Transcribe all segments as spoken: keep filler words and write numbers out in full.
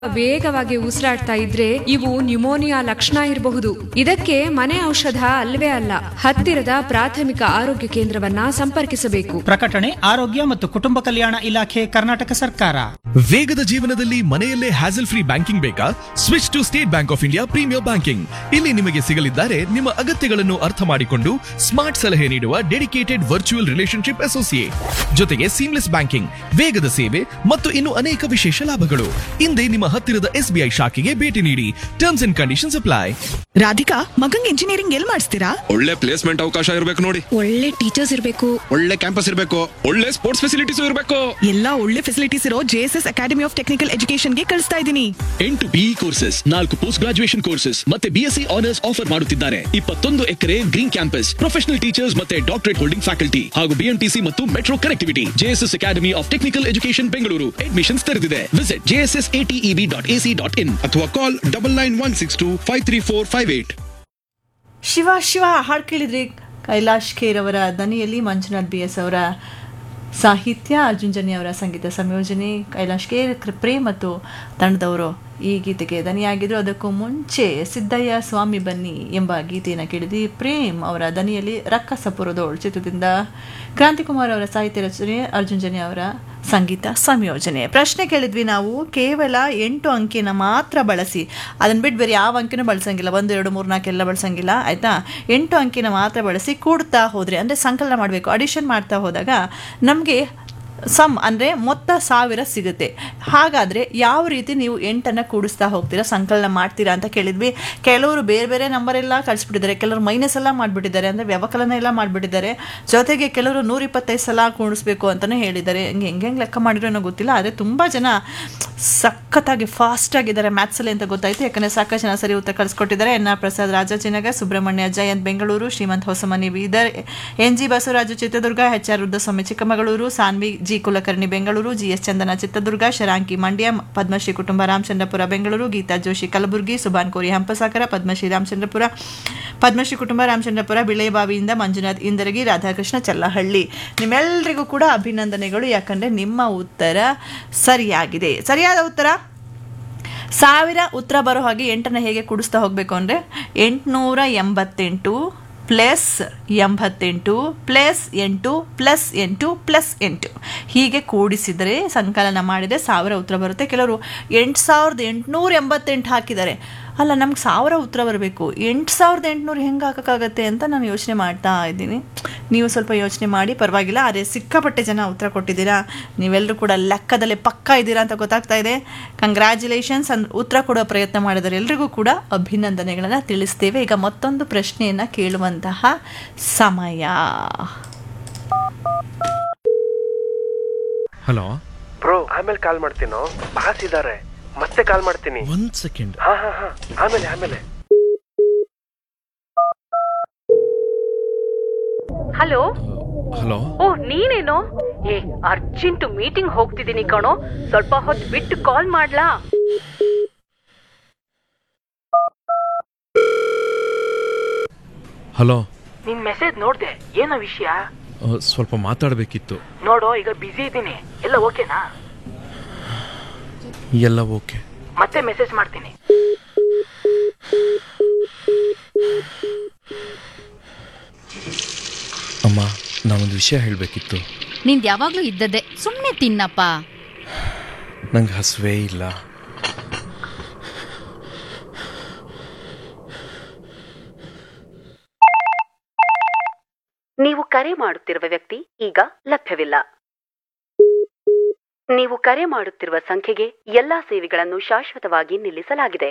ವೇಗವಾಗಿ ಉಸಿರಾಡ್ತಾ ಇದ್ರೆ ಇವು ನ್ಯುಮೋನಿಯಾ ಲಕ್ಷಣ ಇರಬಹುದು. ಇದಕ್ಕೆ ಮನೆ ಔಷಧ ಅಲ್ವೇ ಅಲ್ಲ, ಹತ್ತಿರದ ಪ್ರಾಥಮಿಕ ಆರೋಗ್ಯ ಕೇಂದ್ರವನ್ನ ಸಂಪರ್ಕಿಸಬೇಕು. ಪ್ರಕಟಣೆ ಆರೋಗ್ಯ ಮತ್ತು ಕುಟುಂಬ ಕಲ್ಯಾಣ ಇಲಾಖೆ, ಕರ್ನಾಟಕ ಸರ್ಕಾರ. ವೇಗದ ಜೀವನದಲ್ಲಿ ಮನೆಯಲ್ಲೇ ಹ್ಯಾಸಲ್ ಫ್ರೀ ಬ್ಯಾಂಕಿಂಗ್ ಬೇಕಾ? Switch to state bank of India premier banking. ಇಲ್ಲಿ ನಿಮಗೆ ಸಿಗಲಿದ್ದಾರೆ ನಿಮ್ಮ ಅಗತ್ಯಗಳನ್ನು ಅರ್ಥ ಮಾಡಿಕೊಂಡು ಸ್ಮಾರ್ಟ್ ಸಲಹೆ ನೀಡುವ ಡೆಡಿಕೇಟೆಡ್ ವರ್ಚುವಲ್ ರಿಲೇಶನ್ಶಿಪ್ ಅಸೋಸಿಯೇಟ್, ಜೊತೆಗೆ ಸೀಮ್ಲೆಸ್ ಬ್ಯಾಂಕಿಂಗ್, ವೇಗದ ಸೇವೆ ಮತ್ತು ಇನ್ನು ಅನೇಕ ವಿಶೇಷ ಲಾಭಗಳು. ಹಿಂದೆ ನಿಮ್ಮ ಹತ್ತಿರದ ಎಸ್ಬಿಐ ಶಾಖೆಗೆ ಭೇಟಿ ನೀಡಿ. Terms and conditions apply. Radhika, ಮಗಂಗ್ engineering L ಮಾಡಿಸ್ತೀರಾ? ಒಳ್ಳೆ ಪ್ಲೇಸ್ಮೆಂಟ್ ಅವಕಾಶ ಇರಬೇಕು ನೋಡಿ, ಒಳ್ಳೆ ಟೀಚರ್ಸ್ ಇರಬೇಕು, ಒಳ್ಳೆ ಕ್ಯಾಂಪಸ್ ಇರಬೇಕು, ಒಳ್ಳೆ ಸ್ಪೋರ್ಟ್ಸ್ ಫೆಸಿಲಿಟೀಸ್ ಇರಬೇಕು. ಎಲ್ಲಾ ಒಳ್ಳೆ ಫೆಸಿಲಿಟೀಸ್ ಇರೋ JSS academy of technical education ಗೆ ಕಳಿಸ್ತಾ ಇದ್ದೀನಿ. ಎಂಟು ಬಿಇ ಕೋರ್ಸಸ್, ನಾಲ್ಕು ಪೋಸ್ಟ್ ಗ್ರಾಜುಯೇಷನ್ ಕೋರ್ಸಸ್ ಮತ್ತೆ ಬಿಎಸ್ಸಿ ಆನರ್ಸ್ ಆಫರ್ ಮಾಡುತ್ತಿದ್ದಾರೆ. ಇಪ್ಪತ್ತೊಂದು ಎಕರೆ ಗ್ರೀನ್ ಕ್ಯಾಂಪಸ್, ಪ್ರೊಫೆಷನಲ್ ಟೀಚರ್ಸ್ ಮತ್ತೆ ಡಾಕ್ಟರೇಟ್ ಹೋಲ್ಡಿಂಗ್ ಫ್ಯಾಕಲ್ಟಿ ಹಾಗೂ ಬಿಎಂಟಿಸಿ ಮತ್ತು metro connectivity. JSS academy of technical education Bengaluru admissions ತೆರೆದಿದೆ. Visit JSS ATEB dot AC dot in ಅಥವಾ ಕಾಲ್ double nine one six to five three four five eight. Shiva Shiva ಹಾಡು ಕೇಳಿದ್ರಿ. ಕೈಲಾಶ್ ಖೇರ್ ಅವರ ದನಿಯಲ್ಲಿ, Manjunath B S ಅವರ ಸಾಹಿತ್ಯ, ಅರ್ಜುನ್ ಜನ್ಯ ಅವರ ಸಂಗೀತ ಸಂಯೋಜನೆ. ಕೈಲಾಶ್ ಖೇರ್, ಪ್ರೇಮ್ ಮತ್ತು ತಂಡದವರು ಈ ಗೀತೆಗೆ ದನಿಯಾಗಿದ್ರು. ಅದಕ್ಕೂ ಮುಂಚೆ ಸಿದ್ದಯ್ಯ ಸ್ವಾಮಿ ಬನ್ನಿ ಎಂಬ ಗೀತೆಯನ್ನು ಕೇಳಿದ್ವಿ. ಪ್ರೇಮ್ ಅವರ ದನಿಯಲ್ಲಿ ರಕ್ಕಸಪುರದೋಳ್ ಚಿತ್ರದಿಂದ. ಕ್ರಾಂತಿಕುಮಾರ್ ಅವರ ಸಾಹಿತ್ಯ ರಚನೆ, ಅರ್ಜುನ್ ಜನ್ಯ ಅವರ ಸಂಗೀತ ಸಂಯೋಜನೆ. ಪ್ರಶ್ನೆ ಕೇಳಿದ್ವಿ ನಾವು, ಕೇವಲ ಎಂಟು ಅಂಕಿನ ಮಾತ್ರ ಬಳಸಿ, ಅದನ್ನ ಬಿಟ್ಟು ಬೇರೆ ಯಾವ ಅಂಕಿನೂ ಬಳಸಂಗಿಲ್ಲ, ಒಂದು ಎರಡು ಮೂರು ನಾಲ್ಕು ಎಲ್ಲ ಬಳಸಂಗಿಲ್ಲ ಆಯ್ತಾ. ಎಂಟು ಅಂಕಿನ ಮಾತ್ರ ಬಳಸಿ ಕೂಡ್ತಾ ಹೋದ್ರೆ ಅಂದರೆ ಸಂಕಲನ ಮಾಡಬೇಕು, ಅಡಿಷನ್ ಮಾಡ್ತಾ ಹೋದಾಗ ನಮಗೆ ಸಮ್ ಅಂದರೆ ಮೊತ್ತ ಸಾವಿರ ಸಿಗುತ್ತೆ. ಹಾಗಾದರೆ ಯಾವ ರೀತಿ ನೀವು ಎಂಟನ್ನು ಕೂಡಿಸ್ತಾ ಹೋಗ್ತೀರಾ, ಸಂಕಲನ ಮಾಡ್ತೀರಾ ಅಂತ ಕೇಳಿದ್ವಿ. ಕೆಲವರು ಬೇರೆ ಬೇರೆ ನಂಬರ್ ಎಲ್ಲ ಕಳಿಸ್ಬಿಟ್ಟಿದ್ದಾರೆ, ಕೆಲವರು ಮೈನಸ್ ಎಲ್ಲ ಮಾಡಿಬಿಟ್ಟಿದ್ದಾರೆ, ಅಂದರೆ ವ್ಯವಕಲನ ಎಲ್ಲ ಮಾಡಿಬಿಟ್ಟಿದ್ದಾರೆ. ಜೊತೆಗೆ ಕೆಲವರು ನೂರ ಇಪ್ಪತ್ತೈದು ಸಲ ಕೂಡಿಸ್ಬೇಕು ಅಂತಲೇ ಹೇಳಿದ್ದಾರೆ. ಹಂಗೆ ಹೆಂಗೆ ಹೆಂಗೆ ಲೆಕ್ಕ ಮಾಡಿರೋ ಏನೋ ಗೊತ್ತಿಲ್ಲ, ಆದರೆ ತುಂಬ ಜನ ಸಖತ್ತಾಗಿ ಫಾಸ್ಟಾಗಿದ್ದಾರೆ ಮ್ಯಾಥ್ಸಲ್ಲಿ ಅಂತ ಗೊತ್ತಾಯಿತು. ಯಾಕಂದರೆ ಸಾಕಷ್ಟು ಜನ ಸರಿ ಉತ್ತರ ಕಳಿಸ್ಕೊಟ್ಟಿದ್ದಾರೆ. N R Prasad Rajajinagar, Subrahmanya Jayant Bengaluru, Shrimant Hosamani Bidar, N G Basavaraju Chitradurga, H R Rudraswamy Chikkamagaluru, Saanvi G Kulkarni Bengaluru, G S ಚಂದನ ಚಿತ್ರದುರ್ಗ, ಶರಾಂಕಿ ಮಂಡ್ಯ, ಪದ್ಮಶ್ರೀ ಕುಟುಂಬ ರಾಮಚಂದ್ರಪುರ ಬೆಂಗಳೂರು, ಗೀತಾ ಜೋಶಿ ಕಲಬುರಗಿ, ಸುಭಾನ್ ಕೋರಿ ಹಂಪಸಾಗರ, ಪದ್ಮಶ್ರೀ ರಾಮಚಂದ್ರಪುರ ಪದ್ಮಶ್ರೀ ಕುಟುಂಬ ರಾಮಚಂದ್ರಪುರ, ಬಿಳೆಯಬಾವಿಯಿಂದ ಮಂಜುನಾಥ್ ಇಂದರಗಿ, ರಾಧಾಕೃಷ್ಣ ಚಲ್ಲಹಳ್ಳಿ. ನಿಮ್ಮೆಲ್ಲರಿಗೂ ಕೂಡ ಅಭಿನಂದನೆಗಳು, ಯಾಕಂದರೆ ನಿಮ್ಮ ಉತ್ತರ ಸರಿಯಾಗಿದೆ. ಸರಿಯಾದ ಉತ್ತರ ಸಾವಿರ. ಉತ್ತರ ಬರೋ ಹಾಗೆ ಎಂಟನ್ನು ಹೇಗೆ ಕೂಡಿಸ್ತಾ ಹೋಗಬೇಕು ಅಂದರೆ, ಎಂಟುನೂರ ಎಂಬತ್ತೆಂಟು ಪ್ಲಸ್ ಎಂಬತ್ತೆಂಟು ಪ್ಲಸ್ ಎಂಟು ಪ್ಲಸ್ ಎಂಟು ಪ್ಲಸ್ ಎಂಟು ಹೀಗೆ ಕೂಡಿಸಿದರೆ, ಸಂಕಲನ ಮಾಡಿದರೆ ಸಾವಿರ ಉತ್ತರ ಬರುತ್ತೆ. ಕೆಲವರು ಎಂಟು ಸಾವಿರದ ಎಂಟುನೂರ ಎಂಬತ್ತೆಂಟು ಹಾಕಿದ್ದಾರೆ. ಅಲ್ಲ, ನಮ್ಗೆ ಸಾವಿರ ಉತ್ತರ ಬರಬೇಕು, ಎಂಟು ಸಾವಿರದ ಎಂಟುನೂರು ಹೆಂಗೆ ಹಾಕೋಕ್ಕಾಗತ್ತೆ ಅಂತ ನಾನು ಯೋಚನೆ ಮಾಡ್ತಾ ಇದ್ದೀನಿ. ನೀವು ಸ್ವಲ್ಪ ಯೋಚನೆ ಮಾಡಿ, ಪರವಾಗಿಲ್ಲ. ಆದರೆ ಸಿಕ್ಕಾಪಟ್ಟೆ ಜನ ಉತ್ತರ ಕೊಟ್ಟಿದ್ದೀರಾ, ನೀವೆಲ್ಲರೂ ಕೂಡ ಲೆಕ್ಕದಲ್ಲಿ ಪಕ್ಕಾ ಇದ್ದೀರಾ ಅಂತ ಗೊತ್ತಾಗ್ತಾ ಇದೆ. ಕಂಗ್ರ್ಯಾಚುಲೇಷನ್ಸ್. ಅನ್ ಉತ್ತರ ಕೊಡೋ ಪ್ರಯತ್ನ ಮಾಡಿದರೆ ಎಲ್ರಿಗೂ ಕೂಡ ಅಭಿನಂದನೆಗಳನ್ನು ತಿಳಿಸ್ತೇವೆ. ಈಗ ಮತ್ತೊಂದು ಪ್ರಶ್ನೆಯನ್ನು ಕೇಳುವಂತಹ ಸಮಯ. ಹಲೋ ಬ್ರೋ, ಆಮೇಲೆ ಕಾಲ್ ಮಾಡ್ತೀನೋ, ಬಾಸ್ ಇದ್ದಾರೆ, ಮತ್ತೆ ಕಾಲ್ ಮಾಡ್ತೀನಿ. ಒಂದ್ ಸೆಕೆಂಡ್. ಹಾ ಹಾ ಹಾ ಆಮೇಲೆ ಆಮೇಲೆ ಹಲೋ ಹಲೋ ಓ ನೀನೇನೋ? ಏ ಅರ್ಜೆಂಟ್ ಮೀಟಿಂಗ್ ಹೋಗ್ತಿದ್ದೀನಿ ಕಣೋ, ಸ್ವಲ್ಪ ಹೊತ್ತು ಬಿಟ್ಟು ಕಾಲ್ ಮಾಡ್ಲಾ? ಹಲೋ, ನಿನ್ ಮೆಸೇಜ್ ನೋಡ್ದೆ, ಏನೋ ವಿಷಯ? ಸ್ವಲ್ಪ ಮಾತಾಡಬೇಕಿತ್ತು. ನೋಡೋ, ಈಗ ಬಿಸಿ ಇದ್ದೀನಿ. ಎಲ್ಲ ಓಕೆನಾ? ಎಲ್ಲ ಓಕೆ. ಮತ್ತೆ ಮೆಸೇಜ್ ಮಾಡ್ತೀನಿ. ಅಮ್ಮ, ನಾನೊಂದು ವಿಷಯ ಹೇಳಬೇಕಿತ್ತು. ನಿಂದು ಯಾವಾಗ್ಲೂ ಇದ್ದದ್ದೇ, ಸುಮ್ಮನೆ ತಿನ್ನಪ್ಪ. ನಂಗೆ ಹಸುವೇ ಇಲ್ಲ. ನೀವು ಕರೆ ಮಾಡುತ್ತಿರುವ ವ್ಯಕ್ತಿ ಈಗ ಲಭ್ಯವಿಲ್ಲ. ನೀವು ಕರೆ ಮಾಡುತ್ತಿರುವ ಸಂಖ್ಯೆಗೆ ಎಲ್ಲಾ ಸೇವೆಗಳನ್ನು ಶಾಶ್ವತವಾಗಿ ನಿಲ್ಲಿಸಲಾಗಿದೆ.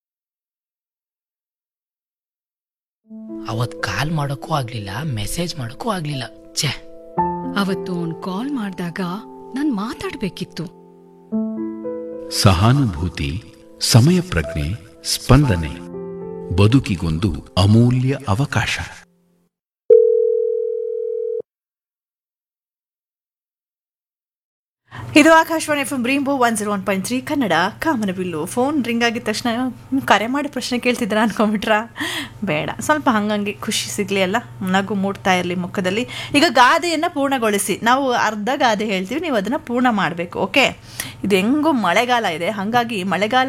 ಅವತ್ ಕಾಲ್ ಮಾಡೋಕ್ಕೂ ಆಗ್ಲಿಲ್ಲ, ಮೆಸೇಜ್ ಮಾಡೋಕ್ಕೂ ಆಗ್ಲಿಲ್ಲ. ಛೇ, ಅವತ್ತು ಅವ್ನು ಕಾಲ್ ಮಾಡಿದಾಗ ನಾನ್ ಮಾತಾಡ್ಬೇಕಿತ್ತು. ಸಹಾನುಭೂತಿ, ಸಮಯ ಪ್ರಜ್ಞೆ, ಸ್ಪಂದನೆ ಬದುಕಿಗೊಂದು ಅಮೂಲ್ಯ ಅವಕಾಶ. ಇದು Akashvani F M ಬ್ರೀಂಬೋ one zero one point three Kannada ಕಾಮನಬಿಲ್ಲು. ಫೋನ್ ರಿಂಗ್ ಆಗಿದ ತಕ್ಷಣ ಕರೆ ಮಾಡಿ ಪ್ರಶ್ನೆ ಕೇಳ್ತಿದ್ರ ಅನ್ಕೊಂಬಿಟ್ರಾ? ಬೇಡ, ಸ್ವಲ್ಪ ಹಂಗಂಗೆ ಖುಷಿ ಸಿಗಲಿ ಅಲ್ಲ, ನಗು ಮೂಡ್ತಾ ಇರಲಿ ಮುಖದಲ್ಲಿ. ಈಗ ಗಾದೆಯನ್ನು ಪೂರ್ಣಗೊಳಿಸಿ. ನಾವು ಅರ್ಧ ಗಾದೆ ಹೇಳ್ತೀವಿ, ನೀವು ಅದನ್ನು ಪೂರ್ಣ ಮಾಡಬೇಕು. ಓಕೆ, ಇದು ಹೆಂಗೂ ಮಳೆಗಾಲ ಇದೆ, ಹಾಗಾಗಿ ಮಳೆಗಾಲ